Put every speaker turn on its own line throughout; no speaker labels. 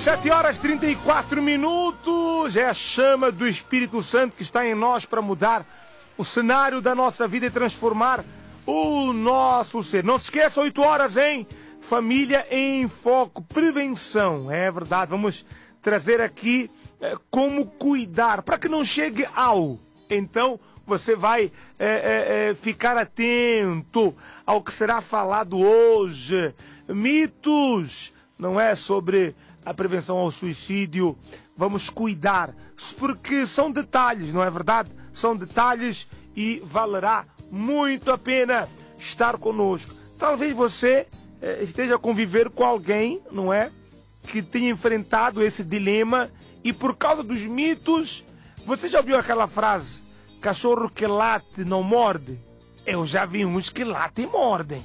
7h34, é a chama do Espírito Santo que está em nós para mudar o cenário da nossa vida e transformar o nosso ser. Não se esqueça, 8 horas, hein? Família em Foco, prevenção, é verdade. Vamos trazer aqui como cuidar, para que não chegue ao. Então, você vai ficar atento ao que será falado hoje. Mitos, não é sobre a prevenção ao suicídio. Vamos cuidar, porque são detalhes, não é verdade? São detalhes e valerá muito a pena estar conosco. Talvez você esteja a conviver com alguém, não é? Que tenha enfrentado esse dilema e por causa dos mitos, você já ouviu aquela frase, cachorro que late não morde? Eu já vi uns que latem e mordem.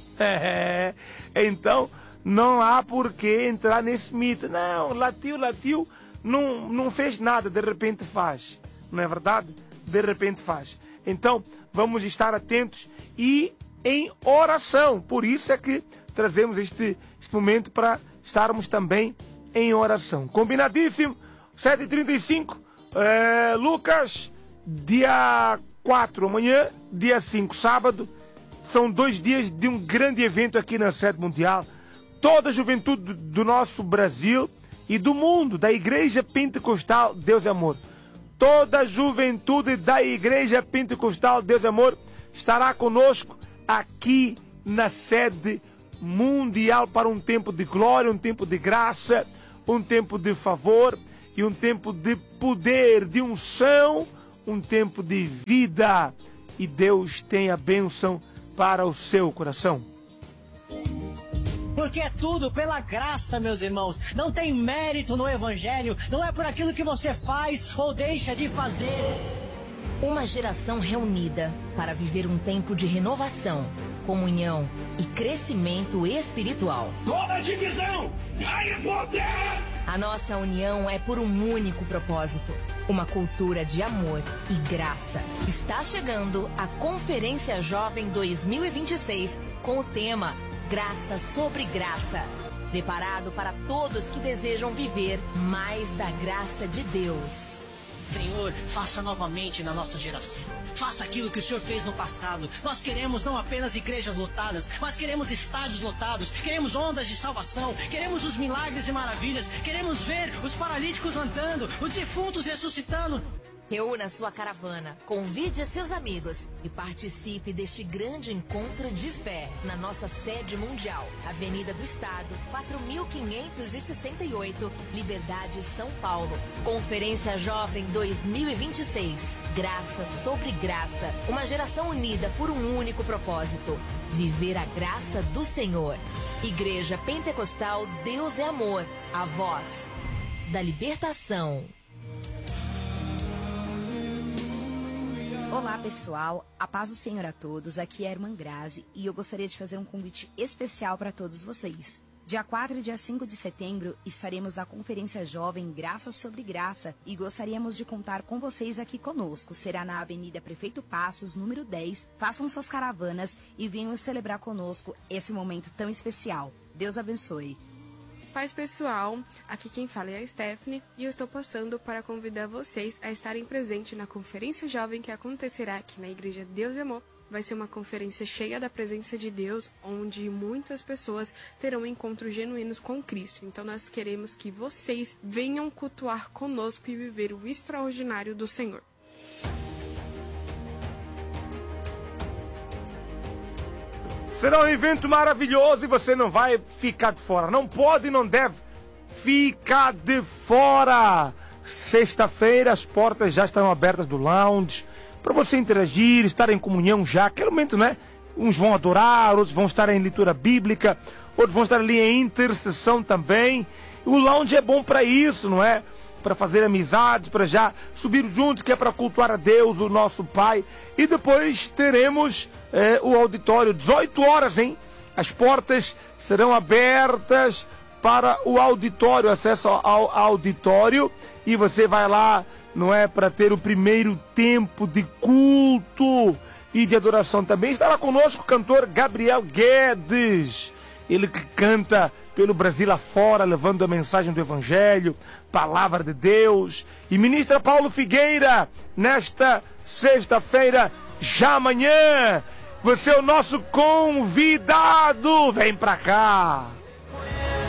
Então, não há por que entrar nesse mito. Não, latiu, não fez nada, de repente faz. Não é verdade? De repente faz. Então, vamos estar atentos e em oração. Por isso é que trazemos este momento para estarmos também em oração. Combinadíssimo? 7h35, Lucas, dia 4 amanhã, dia 5 sábado. São 2 dias de um grande evento aqui na Sede Mundial. Toda a juventude do nosso Brasil e do mundo, da Igreja Pentecostal Deus é Amor. Toda a juventude da Igreja Pentecostal Deus é Amor estará conosco aqui na Sede Mundial para um tempo de glória, um tempo de graça, um tempo de favor e um tempo de poder, de unção, um tempo de vida. E Deus tem a bênção para o seu coração.
Porque é tudo pela graça, meus irmãos. Não tem mérito no Evangelho. Não é por aquilo que você faz ou deixa de fazer.
Uma geração reunida para viver um tempo de renovação, comunhão e crescimento espiritual.
Toda divisão, ganha poder!
A nossa união é por um único propósito. Uma cultura de amor e graça. Está chegando a Conferência Jovem 2026 com o tema Graça sobre Graça. Preparado para todos que desejam viver mais da graça de Deus.
Senhor, faça novamente na nossa geração. Faça aquilo que o Senhor fez no passado. Nós queremos não apenas igrejas lotadas, mas queremos estádios lotados. Queremos ondas de salvação. Queremos os milagres e maravilhas. Queremos ver os paralíticos andando, os defuntos ressuscitando.
Reúna sua caravana, convide seus amigos e participe deste grande encontro de fé na nossa sede mundial, Avenida do Estado, 4568, Liberdade, São Paulo. Conferência Jovem 2026. Graça sobre graça. Uma geração unida por um único propósito: viver a graça do Senhor. Igreja Pentecostal Deus é Amor. A voz da libertação.
Olá pessoal, a paz do Senhor a todos, aqui é a irmã Grazi e eu gostaria de fazer um convite especial para todos vocês. Dia 4 e dia 5 de setembro estaremos na Conferência Jovem Graça sobre Graça e gostaríamos de contar com vocês aqui conosco. Será na Avenida Prefeito Passos, número 10. Façam suas caravanas e venham celebrar conosco esse momento tão especial. Deus abençoe.
Paz pessoal, aqui quem fala é a Stephanie e eu estou passando para convidar vocês a estarem presentes na Conferência Jovem que acontecerá aqui na Igreja Deus e Amor. Vai ser uma conferência cheia da presença de Deus, onde muitas pessoas terão encontros genuínos com Cristo. Então nós queremos que vocês venham cultuar conosco e viver o extraordinário do Senhor.
Será um evento maravilhoso e você não vai ficar de fora. Não pode e não deve ficar de fora. Sexta-feira as portas já estão abertas do lounge para você interagir, estar em comunhão já. Aquele momento, né? Uns vão adorar, outros vão estar em leitura bíblica, outros vão estar ali em intercessão também. O lounge é bom para isso, não é? Para fazer amizades, para já subir juntos, que é para cultuar a Deus, o nosso Pai. E depois teremos o auditório, 18 horas, hein? As portas serão abertas para o auditório, acesso ao auditório. E você vai lá, não é? Para ter o primeiro tempo de culto e de adoração também. Estará conosco o cantor Gabriel Guedes. Ele que canta pelo Brasil afora, levando a mensagem do Evangelho, palavra de Deus. E ministra Paulo Figueira, nesta sexta-feira, já amanhã. Você é o nosso convidado. Vem pra cá.